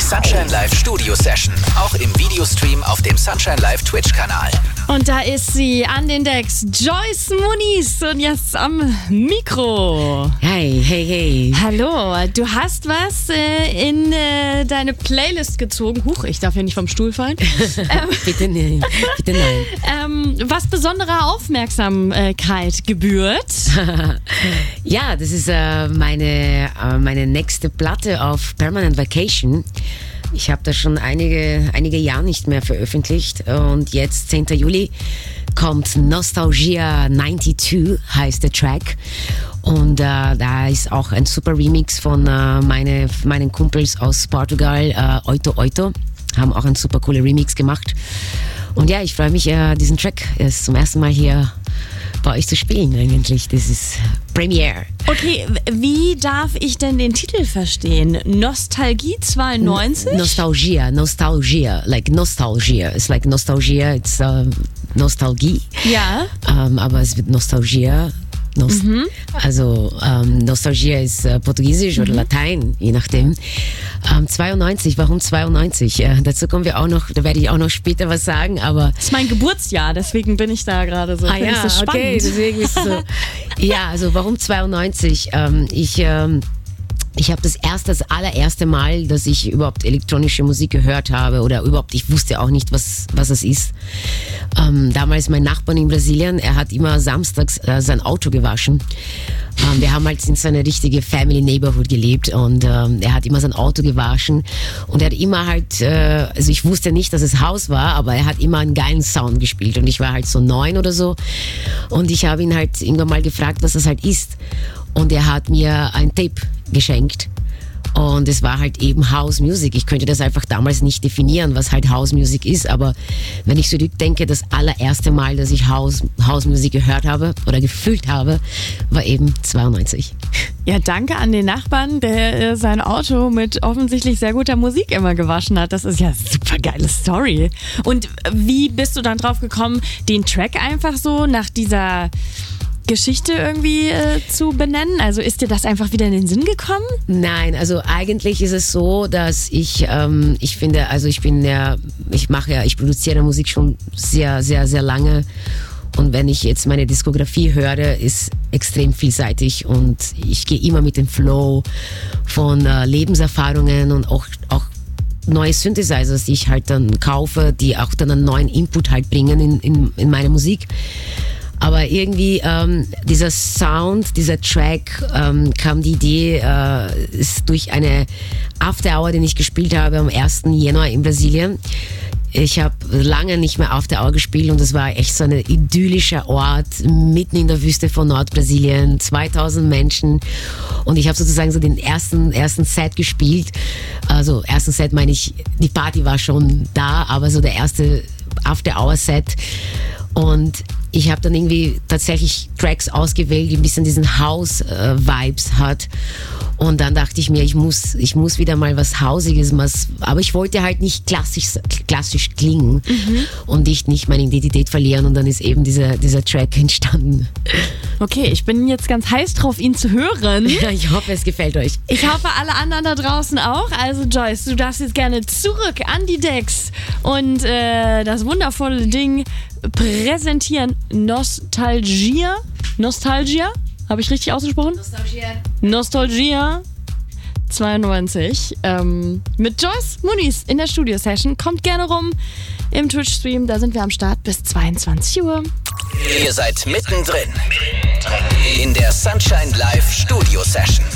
Sunshine Live Studio Session, auch im Videostream auf dem Sunshine Live Twitch-Kanal. Und da ist sie an den Decks, Joyce Muniz, und jetzt am Mikro. Hey. Hallo, du hast was in deine Playlist gezogen. Huch, ich darf ja nicht vom Stuhl fallen. Bitte nein. Was besonderer Aufmerksamkeit gebührt. Ja, das ist meine nächste Platte auf Permanent Vacation. Ich habe das schon einige Jahre nicht mehr veröffentlicht und jetzt 10. Juli kommt Nostalgia 92, heißt der Track, und da ist auch ein super Remix von meinen Kumpels aus Portugal, Oito, haben auch einen super coolen Remix gemacht. Und ja, ich freue mich, diesen Track ist zum ersten Mal hier bei euch zu spielen eigentlich. Das ist Premiere. Okay, wie darf ich denn den Titel verstehen? Nostalgie 92? Nostalgia, like Nostalgia. It's like Nostalgia, it's Nostalgie. Ja. Aber es wird Nostalgia. Also Nostalgia ist Portugiesisch oder Latein, je nachdem. 92, warum 92? Dazu kommen wir auch noch, da werde ich auch noch später was sagen, aber... Das ist mein Geburtsjahr, deswegen bin ich da gerade so. Ja, so spannend. Okay, deswegen ist es so. Ja, also warum 92? Ich habe das allererste Mal, dass ich überhaupt elektronische Musik gehört habe oder überhaupt, ich wusste auch nicht, was es ist. Damals mein Nachbar in Brasilien, er hat immer samstags sein Auto gewaschen. Wir haben halt in so einer richtigen Family Neighborhood gelebt und er hat immer sein Auto gewaschen und er hat immer halt, also ich wusste nicht, dass es Haus war, aber er hat immer einen geilen Sound gespielt und ich war halt so 9 oder so und ich habe ihn halt irgendwann mal gefragt, was das halt ist, und er hat mir ein Tape geschenkt. Und es war halt eben House Music. Ich könnte das einfach damals nicht definieren, was halt House Music ist. Aber wenn ich zurückdenke, das allererste Mal, dass ich House Music gehört habe oder gefühlt habe, war eben 92. Ja, danke an den Nachbarn, der sein Auto mit offensichtlich sehr guter Musik immer gewaschen hat. Das ist ja eine super geile Story. Und wie bist du dann drauf gekommen, den Track einfach so nach dieser Geschichte irgendwie zu benennen? Also ist dir das einfach wieder in den Sinn gekommen? Nein, also eigentlich ist es so, dass ich finde, also ich produziere Musik schon sehr, sehr, sehr lange. Und wenn ich jetzt meine Diskografie höre, ist extrem vielseitig und ich gehe immer mit dem Flow von Lebenserfahrungen und auch neue Synthesizers, die ich halt dann kaufe, die auch dann einen neuen Input halt bringen in meine Musik. Aber irgendwie dieser Sound, dieser Track, kam die Idee, ist durch eine After Hour, den ich gespielt habe am 1. Januar in Brasilien. Ich habe lange nicht mehr After Hour gespielt und es war echt so ein idyllischer Ort mitten in der Wüste von Nordbrasilien, 2000 Menschen, und ich habe sozusagen so den ersten Set gespielt. Also ersten Set meine ich, die Party war schon da, aber so der erste After Hour Set. Und ich habe dann irgendwie tatsächlich Tracks ausgewählt, die ein bisschen diesen House-Vibes hat. Und dann dachte ich mir, ich muss wieder mal was Hausiges, aber ich wollte halt nicht klassisch klingen und nicht meine Identität verlieren. Und dann ist eben dieser Track entstanden. Okay, ich bin jetzt ganz heiß drauf, ihn zu hören. Ja, ich hoffe, es gefällt euch. Ich hoffe, alle anderen da draußen auch. Also Joyce, du darfst jetzt gerne zurück an die Decks und das wundervolle Ding präsentieren. Nostalgia? Habe ich richtig ausgesprochen? Nostalgia 92. Mit Joyce Muniz in der Studio-Session. Kommt gerne rum im Twitch-Stream. Da sind wir am Start bis 22 Uhr. Ihr seid mittendrin in der Sunshine Live Studio Session.